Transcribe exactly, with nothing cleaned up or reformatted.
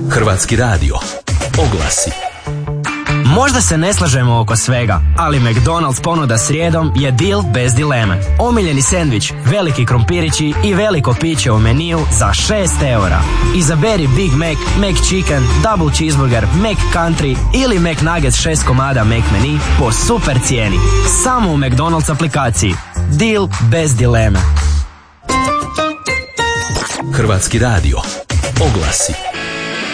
Hrvatski radio. Oglasi. Možda se ne slažemo oko svega, ali McDonald's ponuda srijedom je deal bez dileme. Omiljeni sendvič, veliki krompirići i veliko piće u meniju za šest eura. Izaberi Big Mac, McChicken, Double Cheeseburger, McCountry ili McNuggets šest komada McMenu po super cijeni. Samo u McDonald's aplikaciji. Deal bez dileme. Hrvatski radio. Oglasi.